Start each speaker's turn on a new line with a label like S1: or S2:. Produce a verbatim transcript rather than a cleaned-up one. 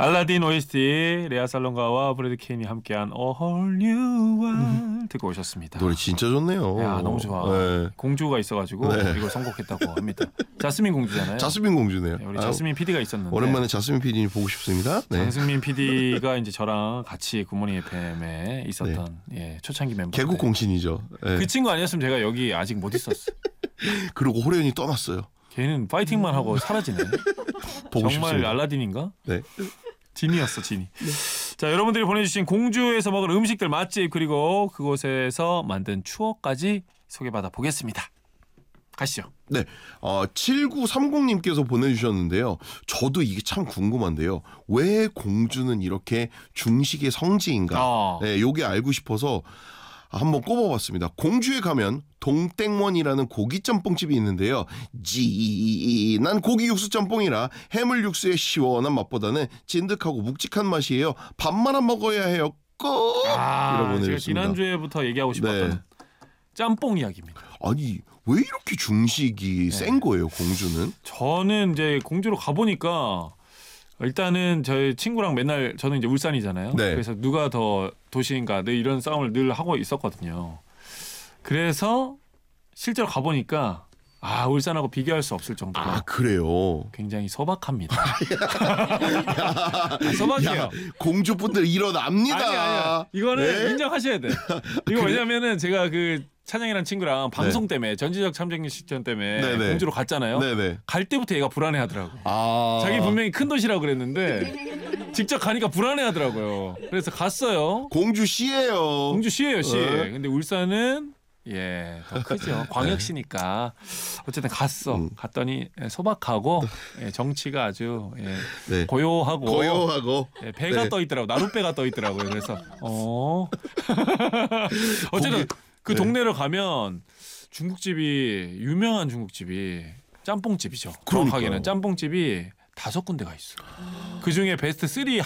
S1: 알라딘 오에스티 레아 살롱가와 브래드 케인이 함께한 A Whole New World 듣고 오셨습니다.
S2: 노래 진짜 좋네요.
S1: 야, 너무 좋아. 네. 공주가 있어가지고 네. 이걸 선곡했다고 합니다. 자스민 공주잖아요.
S2: 자스민 공주네요.
S1: 네, 우리 자스민 피디가 있었는데
S2: 오랜만에 자스민 피디님 보고 싶습니다. 네.
S1: 자스민 피디가 이제 저랑 같이 굿모닝 에프엠에 있었던 네. 예, 초창기 멤버.
S2: 개국 공신이죠. 네.
S1: 그 친구 아니었으면 제가 여기 아직 못 있었어.
S2: 그리고 호련이 떠났어요.
S1: 걔는 파이팅만 하고 사라지네.
S2: 보고
S1: 정말
S2: 싶습니다.
S1: 알라딘인가?
S2: 네.
S1: 지니였어, 지니. 네. 자, 여러분들이 보내주신 공주에서 먹은 음식들 맛집 그리고 그곳에서 만든 추억까지 소개받아 보겠습니다. 가시죠.
S2: 네, 어, 칠구삼공님께서 보내주셨는데요. 저도 이게 참 궁금한데요. 왜 공주는 이렇게 중식의 성지인가?
S1: 아.
S2: 네, 요게 알고 싶어서 한번 꼽아봤습니다. 공주에 가면 동땡원이라는 고기 짬뽕집이 있는데요. 진한 고기 육수 짬뽕이라 해물 육수의 시원한 맛보다는 찐득하고 묵직한 맛이에요. 밥만 먹어야 해요. 꼭!
S1: 아,
S2: 이라고
S1: 제가
S2: 보내주셨습니다.
S1: 지난주에부터 얘기하고 싶었던
S2: 네.
S1: 짬뽕 이야기입니다.
S2: 아니 왜 이렇게 중식이 네. 센 거예요, 공주는?
S1: 저는 이제 공주로 가보니까 일단은 저희 친구랑 맨날 저는 이제 울산이잖아요. 네. 그래서 누가 더 도시인가 늘 이런 싸움을 늘 하고 있었거든요. 그래서 실제로 가보니까 아 울산하고 비교할 수 없을 정도로
S2: 아 그래요.
S1: 굉장히 소박합니다. 야, 아, 소박해요.
S2: 야, 공주분들 일어납니다.
S1: 아니 아니 이거는
S2: 네?
S1: 인정하셔야 돼. 이거
S2: 그래?
S1: 왜냐면은 제가 그 찬양이라는 친구랑 방송
S2: 네.
S1: 때문에 전지적 참정리 시점 때문에
S2: 네네.
S1: 공주로 갔잖아요.
S2: 네네.
S1: 갈 때부터 얘가 불안해하더라고.
S2: 아.
S1: 자기 분명히 큰 도시라고 그랬는데 직접 가니까 불안해하더라고요. 그래서 갔어요.
S2: 공주 씨예요.
S1: 공주 시예요 시.
S2: 네.
S1: 근데 울산은 예, 더 크죠. 광역시니까. 어쨌든 갔어.
S2: 음.
S1: 갔더니 소박하고 예, 정치가 아주 예,
S2: 네.
S1: 고요하고
S2: 고요하고
S1: 예, 배가
S2: 네.
S1: 떠 있더라고. 나룻배가 떠 있더라고요. 그래서 어. 어쨌든
S2: 거기,
S1: 그
S2: 네.
S1: 동네를 가면 중국집이 유명한 중국집이 짬뽕집이죠. 정확하게는 짬뽕집이 다섯 군데가 있어. 그 중에 베스트 쓰리